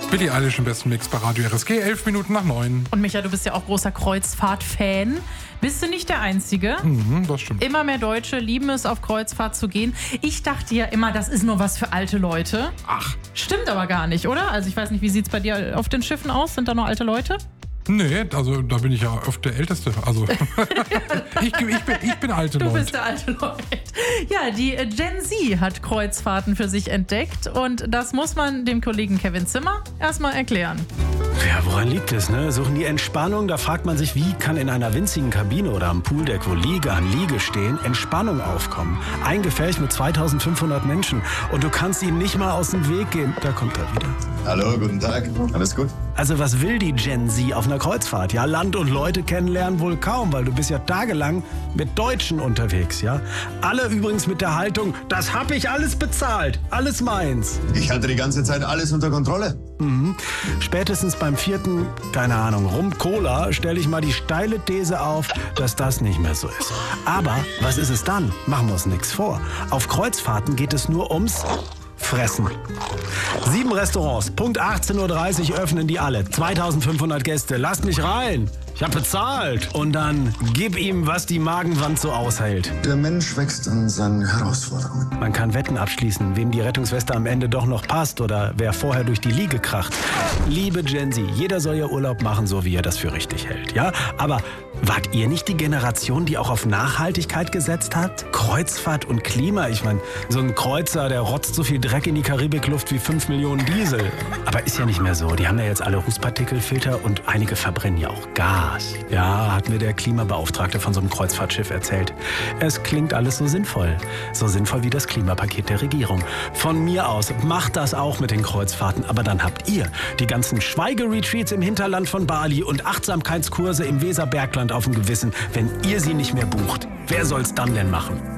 Billie Eilish im besten Mix bei Radio RSG, 11 Minuten nach 9. Und Micha, du bist ja auch großer Kreuzfahrt-Fan. Bist du nicht der Einzige? Das stimmt. Immer mehr Deutsche lieben es, auf Kreuzfahrt zu gehen. Ich dachte ja immer, das ist nur was für alte Leute. Ach. Stimmt aber gar nicht, oder? Also ich weiß nicht, wie sieht es bei dir auf den Schiffen aus? Sind da noch alte Leute? Nee, also da bin ich ja oft der Älteste. Also ich bin alte Leute. Du bist der alte Leute. Ja, die Gen Z hat Kreuzfahrten für sich entdeckt und das muss man dem Kollegen Kevin Zimmer erstmal erklären. Ja, woran liegt es, ne? Suchen die Entspannung? Da fragt man sich, wie kann in einer winzigen Kabine oder am Pooldeck, wo Liege an Liege stehen, Entspannung aufkommen? Ein Gefäß mit 2500 Menschen und du kannst ihnen nicht mal aus dem Weg gehen. Da kommt er wieder. Hallo, guten Tag. Alles gut? Also was will die Gen Z auf einer Kreuzfahrt? Ja, Land und Leute kennenlernen wohl kaum, weil du bist ja tagelang mit Deutschen unterwegs, ja? Alle übrigens mit der Haltung, das hab ich alles bezahlt, alles meins. Ich hatte die ganze Zeit alles unter Kontrolle. Spätestens beim vierten, keine Ahnung, Rum-Cola stelle ich mal die steile These auf, dass das nicht mehr so ist. Aber was ist es dann? Machen wir uns nichts vor. Auf Kreuzfahrten geht es nur ums Fressen. 7 Restaurants, Punkt 18:30 Uhr öffnen die alle. 2500 Gäste, lasst mich rein. Ich hab bezahlt. Und dann gib ihm, was die Magenwand so aushält. Der Mensch wächst an seinen Herausforderungen. Man kann Wetten abschließen, wem die Rettungsweste am Ende doch noch passt oder wer vorher durch die Liege kracht. Liebe Gen Z, jeder soll ja Urlaub machen, so wie er das für richtig hält. Ja, aber wart ihr nicht die Generation, die auch auf Nachhaltigkeit gesetzt hat? Kreuzfahrt und Klima, ich meine, so ein Kreuzer, der rotzt so viel Dreck in die Karibikluft wie 5 Millionen Diesel. Aber ist ja nicht mehr so. Die haben ja jetzt alle Rußpartikelfilter und einige verbrennen ja auch Gas. Ja, hat mir der Klimabeauftragte von so einem Kreuzfahrtschiff erzählt. Es klingt alles so sinnvoll. So sinnvoll wie das Klimapaket der Regierung. Von mir aus, macht das auch mit den Kreuzfahrten. Aber dann habt ihr die ganzen Schweigeretreats im Hinterland von Bali und Achtsamkeitskurse im Weserbergland auf dem Gewissen, wenn ihr sie nicht mehr bucht. Wer soll's dann denn machen?